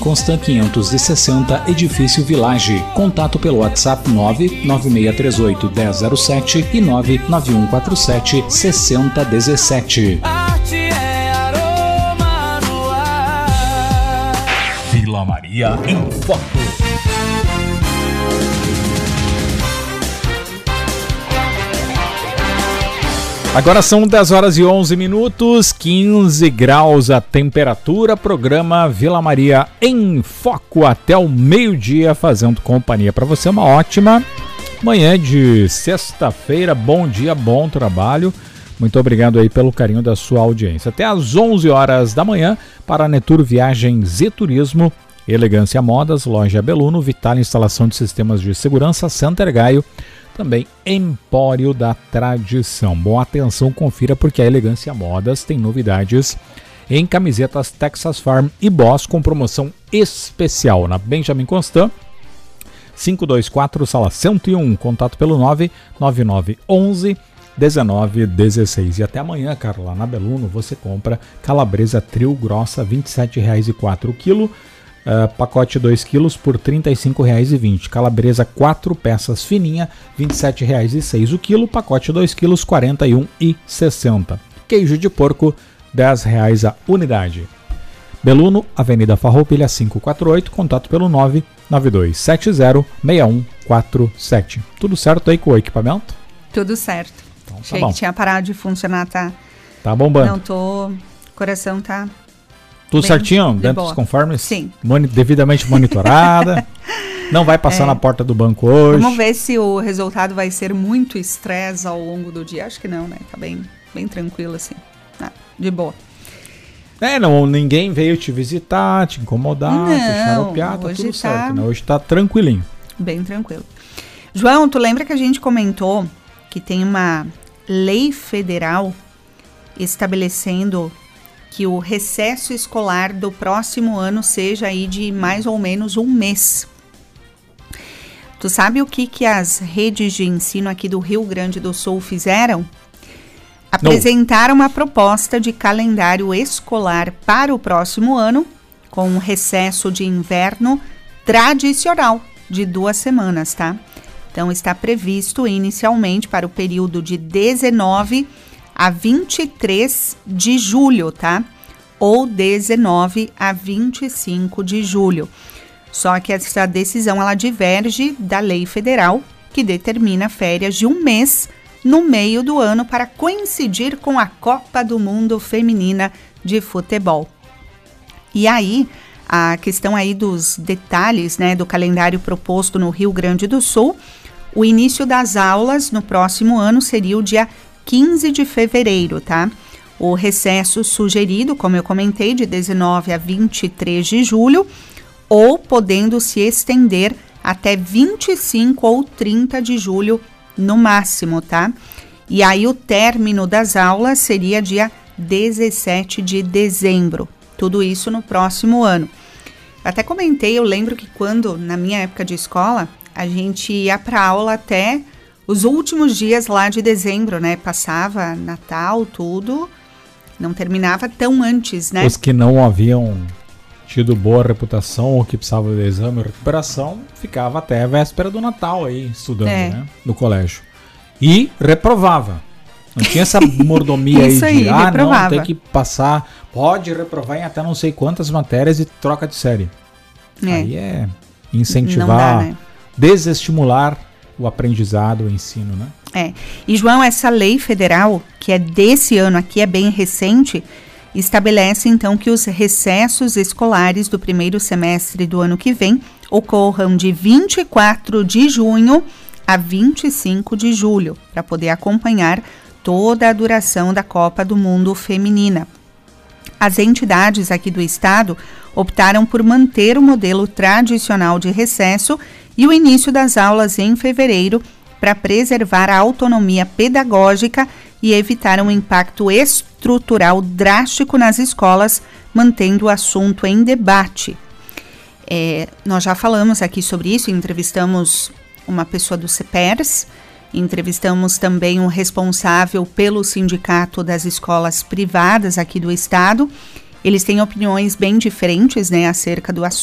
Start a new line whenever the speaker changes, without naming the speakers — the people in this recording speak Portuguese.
Constant 560, Edifício Village. Contato pelo WhatsApp 99638 1007 e 99147 6017.
Arte é aroma no ar.
Vila Maria em Foco. Agora são 10 horas e 11 minutos, 15 graus a temperatura. Programa Vila Maria em Foco até o meio-dia, fazendo companhia para você. Uma ótima manhã de sexta-feira. Bom dia, bom trabalho. Muito obrigado aí pelo carinho da sua audiência. Até às 11 horas da manhã para a Netur Viagens e Turismo, Elegância Modas, Loja Beluno, Vital Instalação de Sistemas de Segurança, Center Gaio, também Empório da Tradição. Bom, atenção, confira porque a Elegância Modas tem novidades em camisetas Texas Farm e Boss com promoção especial na Benjamin Constant, 524, sala 101, contato pelo 99911 1916. E até amanhã, cara, lá na Beluno você compra calabresa trio grossa, R$ 27,04 o quilo. Pacote 2 quilos por R$ 35,20. Calabresa 4 peças fininha, R$ 27,06 o quilo. Pacote 2 quilos, R$ 41,60. Queijo de porco, R$ 10,00 a unidade. Beluno, Avenida Farroupilha 548, contato pelo 992706147. Tudo certo aí com o equipamento?
Tudo certo.
Então, tá
Achei
bom.
que tinha parado de funcionar, tá?
Tá bombando.
Não tô... Coração tá...
Tudo
bem
certinho?
de
Dentro
boa.
dos conformes?
Sim.
Devidamente monitorada. Não vai passar na porta do banco hoje.
Vamos ver se o resultado vai ser muito estresse ao longo do dia. Acho que não, né? Tá bem tranquilo assim. De boa.
Não, ninguém veio te visitar, te incomodar, te xaropear, tá tudo certo, né? Hoje tá tranquilinho.
Bem tranquilo. João, tu lembra que a gente comentou que tem uma lei federal estabelecendo que o recesso escolar do próximo ano seja aí de mais ou menos um mês? Tu sabe o que as redes de ensino aqui do Rio Grande do Sul fizeram? Apresentaram uma proposta de calendário escolar para o próximo ano, com um recesso de inverno tradicional de 2 semanas, tá? Então, está previsto inicialmente para o período de 19 a 23 de julho, tá? Ou 19 a 25 de julho. Só que essa decisão, ela diverge da lei federal, que determina férias de um mês no meio do ano para coincidir com a Copa do Mundo Feminina de Futebol. E aí, a questão aí dos detalhes, né, do calendário proposto no Rio Grande do Sul, o início das aulas no próximo ano seria o dia 15 de fevereiro, tá? O recesso sugerido, como eu comentei, de 19 a 23 de julho, ou podendo se estender até 25 ou 30 de julho no máximo, tá? E aí o término das aulas seria dia 17 de dezembro. Tudo isso no próximo ano. Até comentei, eu lembro que quando, na minha época de escola, a gente ia para aula até os últimos dias lá de dezembro, né? Passava Natal, tudo, não terminava tão antes, né?
Os que não haviam tido boa reputação ou que precisavam de exame ou recuperação, ficava até a véspera do Natal aí, estudando, né? No colégio. E reprovava. Não tinha essa mordomia aí de, não, tem que passar, pode reprovar em até não sei quantas matérias e troca de série. Aí é incentivar, desestimular o aprendizado, o ensino, né?
E João, essa lei federal, que é desse ano aqui, é bem recente, estabelece então que os recessos escolares do primeiro semestre do ano que vem ocorram de 24 de junho a 25 de julho, para poder acompanhar toda a duração da Copa do Mundo Feminina. As entidades aqui do estado optaram por manter o modelo tradicional de recesso e o início das aulas em fevereiro para preservar a autonomia pedagógica e evitar um impacto estrutural drástico nas escolas, mantendo o assunto em debate. Nós já falamos aqui sobre isso, entrevistamos uma pessoa do CEPERS, entrevistamos também um responsável pelo Sindicato das Escolas Privadas aqui do estado. Eles têm opiniões bem diferentes, né, acerca do assunto.